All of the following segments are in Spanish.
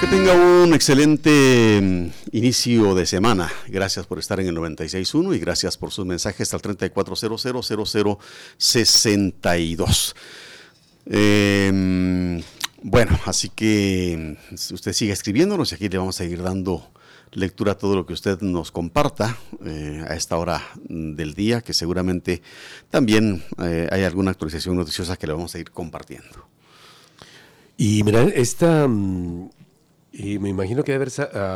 Que tenga un excelente inicio de semana. Gracias por estar en el 96.1 y gracias por sus mensajes al 34000062. Bueno, así que usted sigue escribiéndonos y aquí le vamos a seguir dando lectura a todo lo que usted nos comparta a esta hora del día, que seguramente también hay alguna actualización noticiosa que le vamos a ir compartiendo. Y mira, y me imagino que debe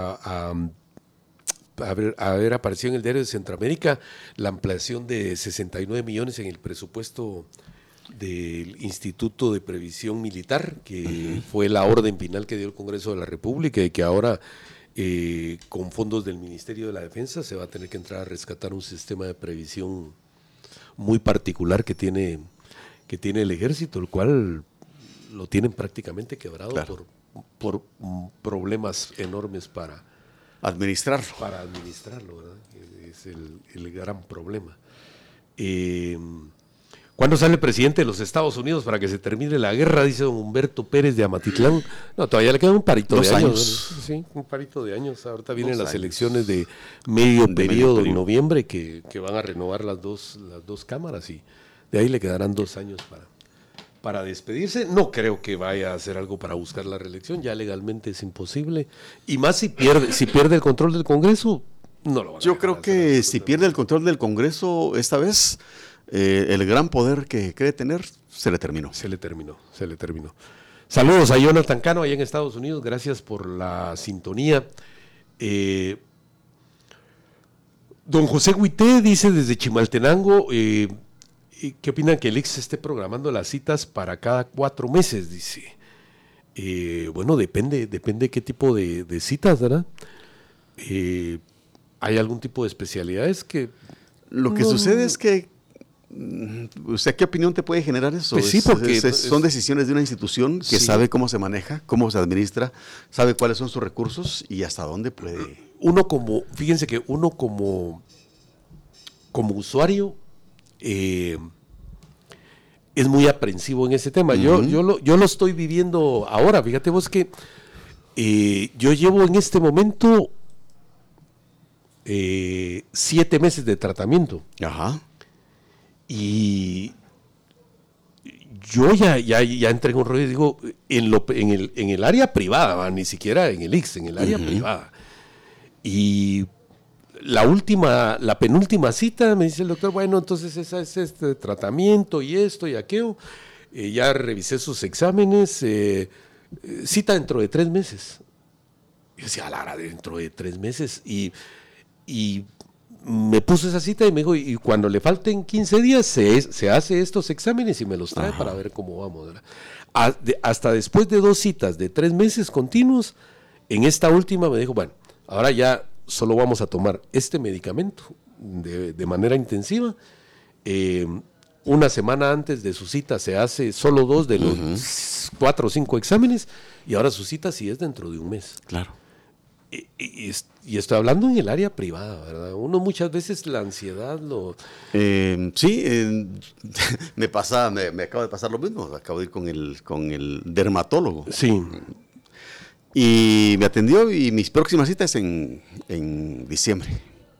haber aparecido en el Diario de Centroamérica la ampliación de 69 millones en el presupuesto del Instituto de Previsión Militar, que fue la orden final que dio el Congreso de la República y que ahora con fondos del Ministerio de la Defensa se va a tener que entrar a rescatar un sistema de previsión muy particular que tiene el Ejército, el cual lo tienen prácticamente quebrado, claro, por problemas enormes para administrarlo. ¿Verdad? Es el gran problema. ¿Cuándo sale el presidente de los Estados Unidos para que se termine la guerra? Dice don Humberto Pérez de Amatitlán. No, todavía le queda un parito de años. Sí, un parito de años. Ahorita vienen las elecciones de medio periodo en noviembre que van a renovar las dos cámaras y de ahí le quedarán 2 años para despedirse. No creo que vaya a hacer algo para buscar la reelección, ya legalmente es imposible, y más si pierde el control del Congreso, no lo van a Yo creo que si pierde el control del Congreso esta vez, el gran poder que cree tener se le terminó. Saludos a Jonathan Cano allá en Estados Unidos, gracias por la sintonía. Don José Huité dice desde Chimaltenango, ¿qué opinan que el IX esté programando las citas para cada 4 meses? Dice. Bueno, depende qué tipo de citas, ¿verdad? Hay algún tipo de especialidades que... Lo que sucede es que, ¿usted qué opinión te puede generar eso? Pues sí, porque son decisiones de una institución que sabe cómo se maneja, cómo se administra, sabe cuáles son sus recursos y hasta dónde puede... Fíjense que uno como usuario... es muy aprensivo en ese tema. Yo lo estoy viviendo ahora. Fíjate vos que yo llevo en este momento 7 meses de tratamiento. Ajá. Y yo ya entré en un rollo, digo, en el área privada, ni siquiera en el IX, en el área privada. Y la penúltima cita, me dice el doctor, bueno, entonces esa es este tratamiento y esto y aquello. Ya revisé sus exámenes, cita dentro de 3 meses. Yo decía, Lara, dentro de 3 meses. Y me puso esa cita y me dijo, y cuando le falten 15 días se hace estos exámenes y me los trae para ver cómo vamos, ¿verdad? Hasta después de 2 citas de 3 meses continuos, en esta última me dijo, bueno, ahora ya solo vamos a tomar este medicamento de manera intensiva. Una semana antes de su cita se hace solo 2 de los 4 o 5 exámenes y ahora su cita sí es dentro de un mes. Claro. Y estoy hablando en el área privada, ¿verdad? Uno muchas veces la ansiedad lo... Sí, me acaba de pasar lo mismo. Acabo de ir con el dermatólogo. Sí. Y me atendió y mis próximas citas en diciembre.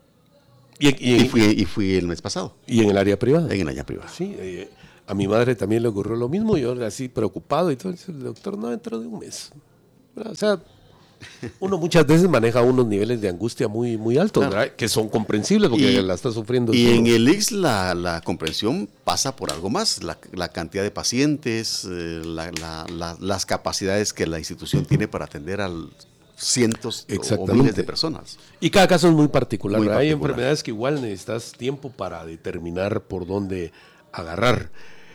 Y fui el mes pasado. ¿Y en el área privada? En el área privada. Sí, a mi madre también le ocurrió lo mismo, yo así preocupado y todo, el doctor, no, dentro de un mes. O sea, uno muchas veces maneja unos niveles de angustia muy, muy altos, claro, que son comprensibles porque la está sufriendo. Y en el IX la comprensión pasa por algo más, la cantidad de pacientes, las capacidades que la institución tiene para atender a cientos o miles de personas. Y cada caso es muy particular. Hay enfermedades que igual necesitas tiempo para determinar por dónde agarrar.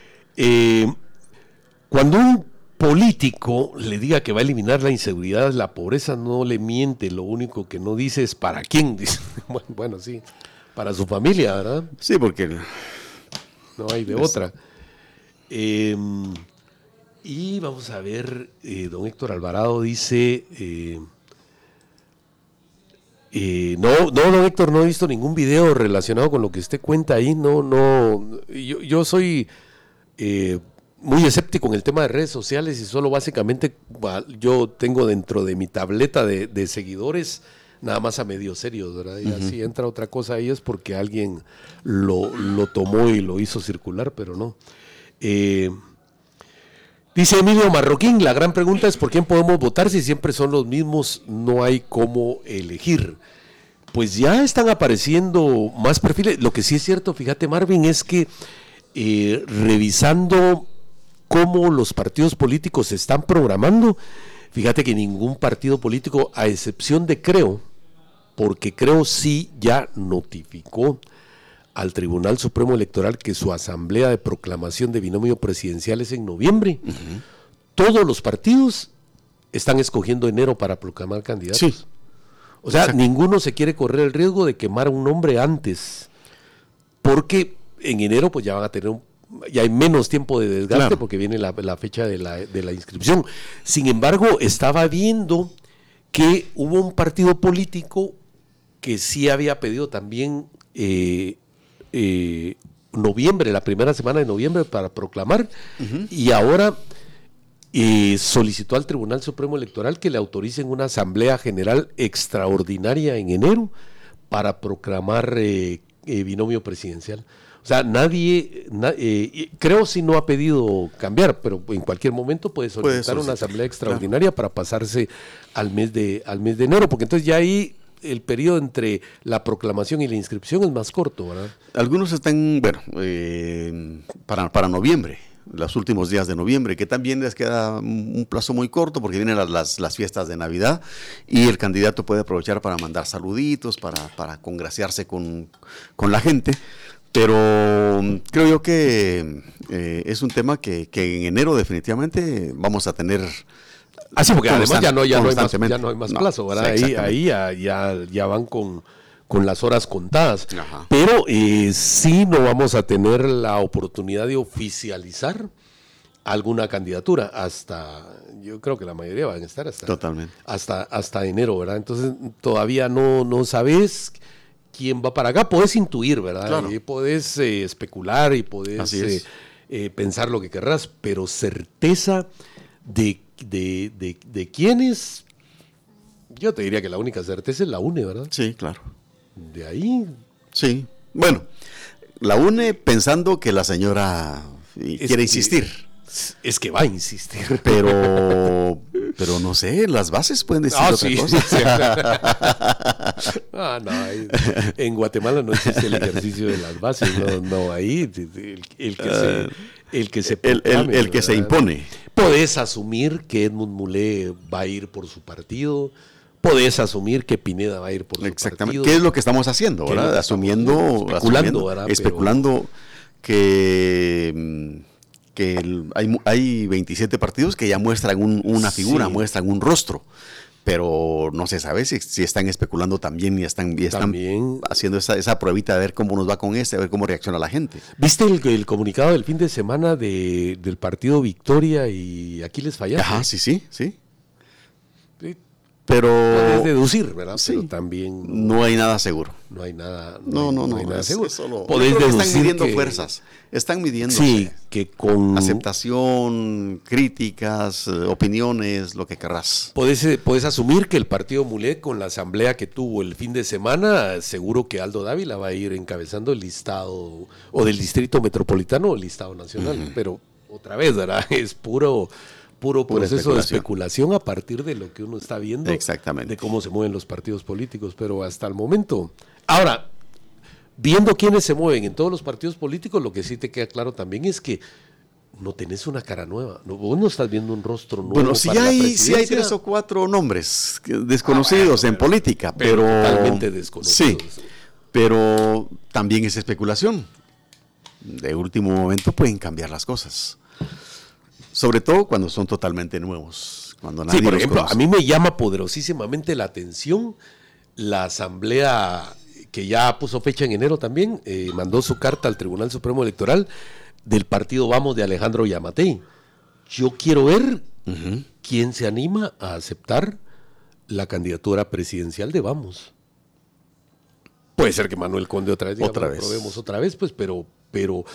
Cuando un político le diga que va a eliminar la inseguridad, la pobreza, no le miente, lo único que no dice es para quién, dice. Bueno, sí, para su familia, ¿verdad? Sí, porque no hay de otra. Y vamos a ver, don Héctor Alvarado dice, no, don Héctor, no he visto ningún video relacionado con lo que usted cuenta ahí, yo soy muy escéptico en el tema de redes sociales y solo básicamente yo tengo dentro de mi tableta de seguidores nada más a medio serios, ¿verdad? Y así entra otra cosa ahí es porque alguien lo tomó y lo hizo circular, pero no. Dice Emilio Marroquín, la gran pregunta es ¿por quién podemos votar si siempre son los mismos? No hay cómo elegir. Pues ya están apareciendo más perfiles. Lo que sí es cierto, fíjate Marvin, es que revisando cómo los partidos políticos se están programando, fíjate que ningún partido político, a excepción de porque Creo sí ya notificó al Tribunal Supremo Electoral que su asamblea de proclamación de binomio presidencial es en noviembre. Todos los partidos están escogiendo enero para proclamar candidatos. Sí. O sea, ninguno se quiere correr el riesgo de quemar un nombre antes, porque en enero pues ya van a tener ya hay menos tiempo de desgaste, claro, porque viene la fecha de la inscripción. Sin embargo, estaba viendo que hubo un partido político que sí había pedido también noviembre, la primera semana de noviembre para proclamar, y ahora solicitó al Tribunal Supremo Electoral que le autoricen una asamblea general extraordinaria en enero para proclamar binomio presidencial. O sea, Creo si no ha pedido cambiar, pero en cualquier momento puede solicitar una asamblea extraordinaria, claro, para pasarse al mes de enero, porque entonces ya ahí el periodo entre la proclamación y la inscripción es más corto, ¿verdad? Algunos están, para noviembre, los últimos días de noviembre, que también les queda un plazo muy corto porque vienen las fiestas de Navidad y el candidato puede aprovechar para mandar saluditos, para congraciarse con la gente. Pero creo yo que es un tema que en enero definitivamente vamos a tener. Así, porque además ya no hay más plazo, ¿verdad? Ahí ya van con las horas contadas. Ajá. Pero sí no vamos a tener la oportunidad de oficializar alguna candidatura yo creo que la mayoría van a estar hasta enero, ¿verdad? Entonces todavía no sabes quién va para acá. Podés intuir, ¿verdad? Claro. Y podés especular y podés pensar lo que querrás, pero certeza de quiénes, yo te diría que la única certeza es la UNE, ¿verdad? Sí, claro. De ahí. Sí, bueno, la UNE pensando que la señora quiere insistir. Es que va a insistir. Pero no sé, las bases pueden decir otra cosa. Sí. En Guatemala no existe el ejercicio de las bases, no ahí el que se impone. Podés asumir que Edmund Mulé va a ir por su partido. Podés asumir que Pineda va a ir por su partido. ¿Qué es lo que estamos haciendo, verdad? Especulando que hay 27 partidos que ya muestran una figura, muestran un rostro, pero no se sabe si están especulando también y están haciendo esa pruebita de ver cómo nos va con a ver cómo reacciona la gente. ¿Viste el comunicado del fin de semana del partido Victoria y Aquiles Fallaste? Ajá, sí. Pero puedes deducir, ¿verdad? Sí, pero también no hay nada seguro. No hay nada seguro. Solo, podés deducir están midiendo fuerzas. Están midiendo que con aceptación, críticas, opiniones, lo que querrás. Podés asumir que el partido Mulé, con la asamblea que tuvo el fin de semana, seguro que Aldo Dávila va a ir encabezando el listado o del distrito metropolitano o el listado nacional. Pero otra vez, ¿verdad? Es puro proceso de especulación a partir de lo que uno está viendo. Exactamente. De cómo se mueven los partidos políticos, pero hasta el momento. Ahora, viendo quiénes se mueven en todos los partidos políticos, lo que sí te queda claro también es que no tenés una cara nueva. Vos no estás viendo un rostro nuevo. Bueno, sí hay 3 o 4 nombres desconocidos en política, pero totalmente desconocidos. Sí, pero también es especulación. De último momento pueden cambiar las cosas. Sobre todo cuando son totalmente nuevos. Cuando nadie por ejemplo, conoce. A mí me llama poderosísimamente la atención la asamblea que ya puso fecha en enero también, mandó su carta al Tribunal Supremo Electoral del partido Vamos de Alejandro Yamatei. Yo quiero ver quién se anima a aceptar la candidatura presidencial de Vamos. Puede ser que Manuel Conde otra vez. Probemos otra vez, pues, pero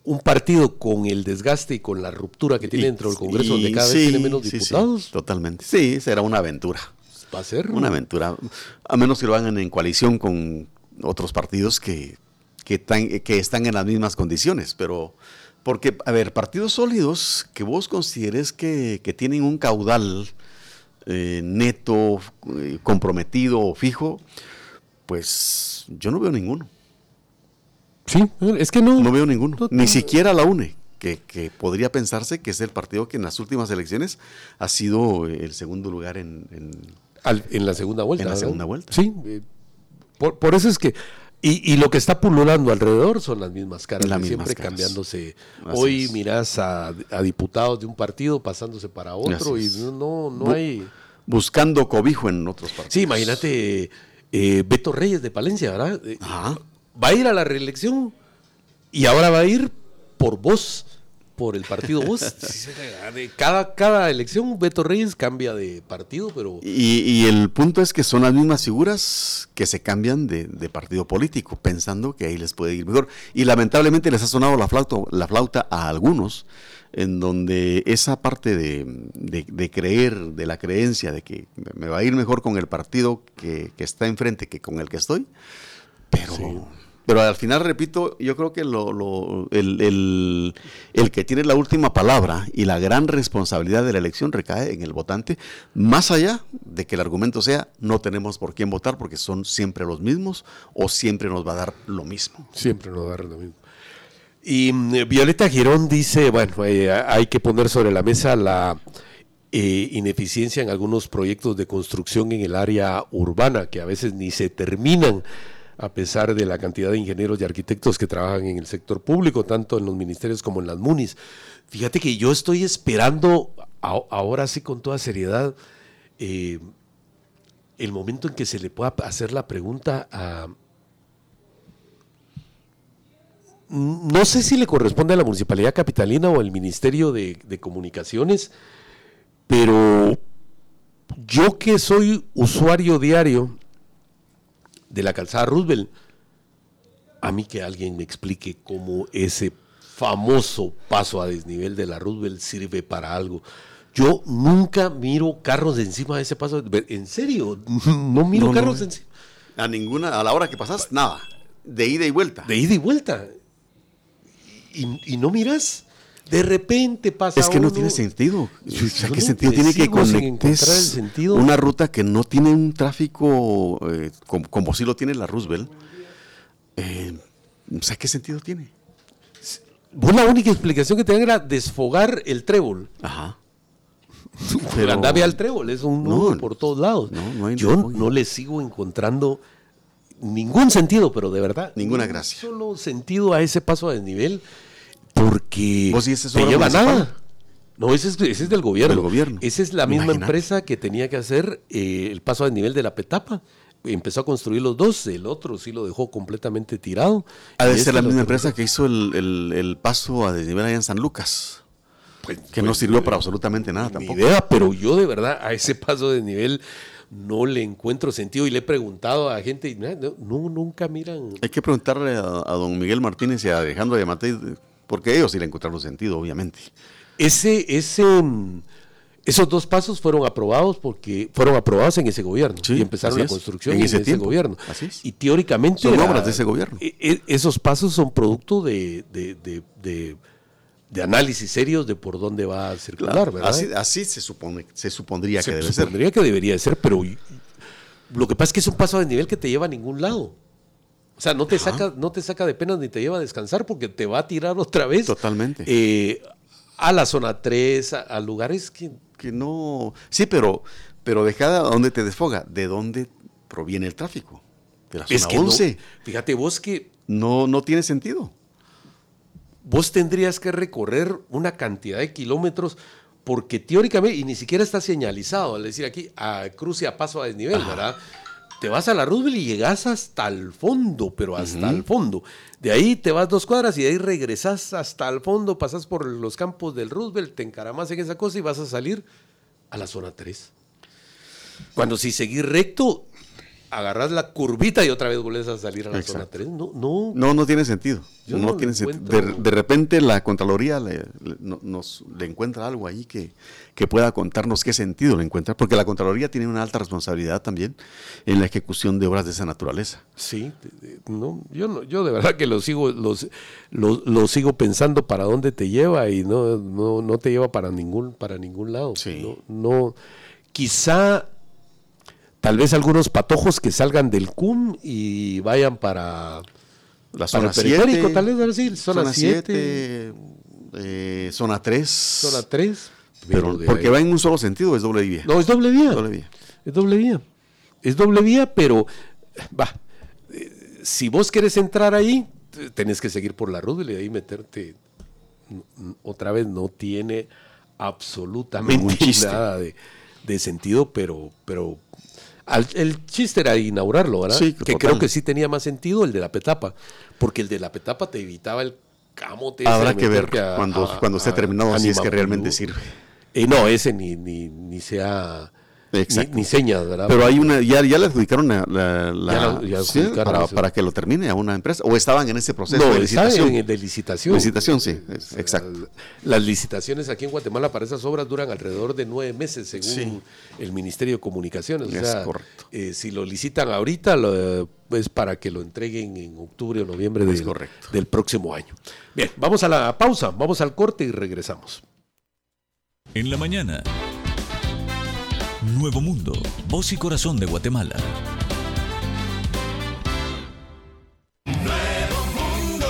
un partido con el desgaste y con la ruptura que tiene dentro del Congreso, donde cada vez tiene menos diputados. Sí, totalmente. Sí, será una aventura. Va a ser una aventura, a menos que lo hagan en coalición con otros partidos que están en las mismas condiciones, pero porque, a ver, partidos sólidos que vos consideres que tienen un caudal neto, comprometido o fijo, pues yo no veo ninguno. Sí, es que no. No veo ninguno, ni siquiera la UNE, que podría pensarse que es el partido que en las últimas elecciones ha sido el segundo lugar en la segunda vuelta. En la segunda vuelta. Sí, por eso es que... Y lo que está pululando alrededor son las mismas caras, siempre caras. Cambiándose. Así hoy es. Mirás a diputados de un partido pasándose para otro y no hay... Buscando cobijo en otros partidos. Sí, imagínate Beto Reyes de Palencia, ¿verdad? Ajá. Va a ir a la reelección y ahora va a ir por Voz, por el partido Voz. Cada elección Beto Reyes cambia de partido, pero... Y el punto es que son las mismas figuras que se cambian de partido político, pensando que ahí les puede ir mejor. Y lamentablemente les ha sonado la flauta a algunos, en donde esa parte de creer, de la creencia de que me va a ir mejor con el partido que está enfrente que con el que estoy, pero... Sí. Pero al final, repito, yo creo que el que tiene la última palabra y la gran responsabilidad de la elección recae en el votante, más allá de que el argumento sea no tenemos por quién votar porque son siempre los mismos o siempre nos va a dar lo mismo. Siempre nos va a dar lo mismo. Y Violeta Girón dice, bueno, hay que poner sobre la mesa la ineficiencia en algunos proyectos de construcción en el área urbana que a veces ni se terminan, a pesar de la cantidad de ingenieros y arquitectos que trabajan en el sector público, tanto en los ministerios como en las MUNIs. Fíjate que yo estoy esperando, ahora sí con toda seriedad, el momento en que se le pueda hacer la pregunta a... No sé si le corresponde a la Municipalidad Capitalina o al Ministerio de Comunicaciones, pero yo que soy usuario diario de la calzada Roosevelt, a mí que alguien me explique cómo ese famoso paso a desnivel de la Roosevelt sirve para algo. Yo nunca miro carros encima de ese paso. En serio, no miro carros encima. A la hora que pasas, nada. De ida y vuelta. De ida y vuelta. Y no miras. De repente pasa. Es que no tiene sentido. O sea, ¿qué sentido tiene que conectes una ruta que no tiene un tráfico como sí lo tiene la Roosevelt? O sea, ¿qué sentido tiene? Vos la única explicación que tenían era desfogar el trébol. Ajá. Pero andaba al trébol, es un nudo por todos lados. Yo no le sigo encontrando ningún sentido, pero de verdad. Ninguna gracia. Solo sentido a ese paso a desnivel. Porque te lleva nada. No, ese es del gobierno. Del gobierno. Esa es la misma empresa que tenía que hacer el paso a desnivel de la Petapa. Empezó a construir los dos, el otro sí lo dejó completamente tirado. Ha de ser la misma empresa que hizo el paso a desnivel allá en San Lucas. Que no sirvió para absolutamente nada tampoco. Ni idea, pero yo de verdad a ese paso de desnivel no le encuentro sentido y le he preguntado a gente y nunca miran. Hay que preguntarle a don Miguel Martínez y a Alejandro Yamatei, porque ellos sí le encontraron sentido, obviamente. Esos dos pasos fueron aprobados porque fueron aprobados en ese gobierno, sí, y empezaron la construcción en ese gobierno. Así es. Y teóricamente son obras de ese gobierno. Esos pasos son producto de análisis serios de por dónde va a circular, claro, ¿verdad? Así se supondría que debe ser. Se supondría que debería ser, pero lo que pasa es que es un paso a desnivel que te lleva a ningún lado. O sea, no te saca de penas ni te lleva a descansar porque te va a tirar otra vez. Totalmente. A la zona 3, a lugares que no... Sí, pero deja donde te desfoga. ¿De dónde proviene el tráfico? De la zona 11. No, fíjate vos que... No tiene sentido. Vos tendrías que recorrer una cantidad de kilómetros porque teóricamente, y ni siquiera está señalizado, es decir, aquí cruce a paso a desnivel, ¿verdad? Te vas a la Roosevelt y llegas hasta el fondo, pero hasta el fondo. De ahí te vas 2 cuadras y de ahí regresas hasta el fondo, pasas por los campos del Roosevelt, te encaramas en esa cosa y vas a salir a la zona 3. Cuando si seguís recto, agarras la curvita y otra vez vuelves a salir a la zona 3. No tiene sentido. No tiene sentido. De repente la Contraloría le encuentra algo ahí que pueda contarnos qué sentido le encuentra, porque la Contraloría tiene una alta responsabilidad también en la ejecución de obras de esa naturaleza. Sí, yo de verdad que lo sigo pensando para dónde te lleva y no te lleva para ningún lado. Sí. Quizá tal vez algunos patojos que salgan del CUM y vayan para la zona 7, tal vez decir, zona 7, zona 3. Zona 3. Pero porque va en un solo sentido, es doble vía. No, es doble vía. Es doble vía, pero si vos querés entrar ahí, tenés que seguir por la Rudel y ahí meterte otra vez. No tiene absolutamente nada de sentido, pero el chiste era inaugurarlo, ¿verdad? Sí, que creo que sí tenía más sentido el de la Petapa, porque el de la Petapa te evitaba el camote. Habrá que ver cuando esté terminado si es que realmente sirve. No, ese ni sea ni señas, ¿verdad? Pero hay ya le adjudicaron para que lo termine a una empresa, o estaban en ese proceso de licitación. De licitación. Licitación, sí, exacto. Las licitaciones aquí en Guatemala para esas obras duran alrededor de 9 meses, según el Ministerio de Comunicaciones. Es correcto. Si lo licitan ahorita, es para que lo entreguen en octubre o noviembre del próximo año. Bien, vamos a la pausa, vamos al corte y regresamos. En la mañana, Nuevo Mundo, voz y corazón de Guatemala. Nuevo Mundo.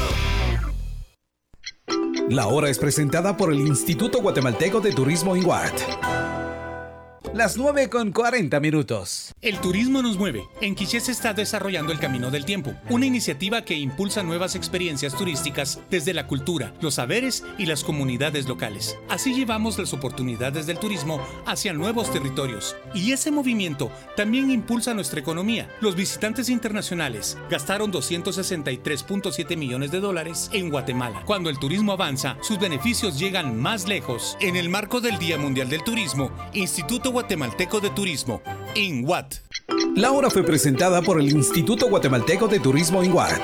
La hora es presentada por el Instituto Guatemalteco de Turismo INGUAT. Las 9:40. El turismo nos mueve. En Quiché se está desarrollando el Camino del Tiempo, una iniciativa que impulsa nuevas experiencias turísticas desde la cultura, los saberes y las comunidades locales. Así llevamos las oportunidades del turismo hacia nuevos territorios. Y ese movimiento también impulsa nuestra economía. Los visitantes internacionales gastaron $263.7 millones en Guatemala. Cuando el turismo avanza, sus beneficios llegan más lejos. En el marco del Día Mundial del Turismo, Instituto Guatemalteco de Turismo, INGUAT. La hora fue presentada por el Instituto Guatemalteco de Turismo INGUAT.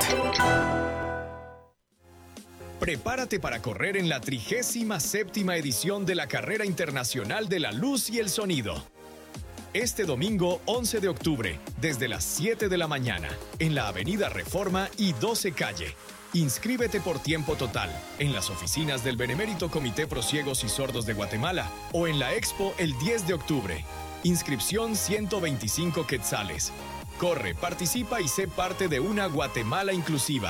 Prepárate para correr en la 37ª edición de la Carrera Internacional de la Luz y el Sonido. Este domingo 11 de octubre, desde las 7 de la mañana, en la Avenida Reforma y 12 Calle. Inscríbete por tiempo total en las oficinas del Benemérito Comité Prociegos y Sordos de Guatemala o en la Expo el 10 de octubre. Inscripción 125 quetzales. Corre, participa y sé parte de una Guatemala inclusiva.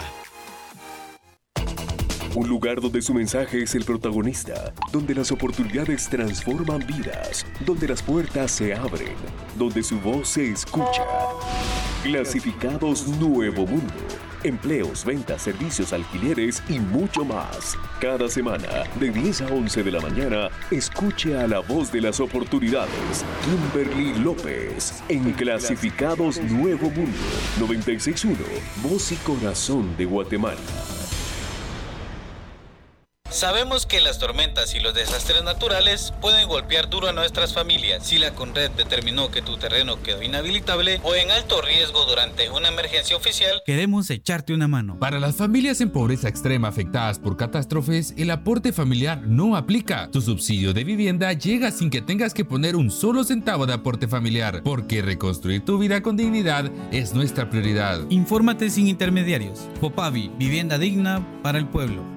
Un lugar donde su mensaje es el protagonista, donde las oportunidades transforman vidas, donde las puertas se abren, donde su voz se escucha. Clasificados Nuevo Mundo. Empleos, ventas, servicios, alquileres y mucho más. Cada semana, de 10 a 11 de la mañana, escuche a la voz de las oportunidades, Kimberly López, en Clasificados Nuevo Mundo, 96.1, voz y corazón de Guatemala. Sabemos que las tormentas y los desastres naturales pueden golpear duro a nuestras familias. Si la CONRED determinó que tu terreno quedó inhabilitable o en alto riesgo durante una emergencia oficial, queremos echarte una mano. Para las familias en pobreza extrema afectadas por catástrofes, el aporte familiar no aplica. Tu subsidio de vivienda llega sin que tengas que poner un solo centavo de aporte familiar, porque reconstruir tu vida con dignidad es nuestra prioridad. Infórmate sin intermediarios. Fopavi, vivienda digna para el pueblo.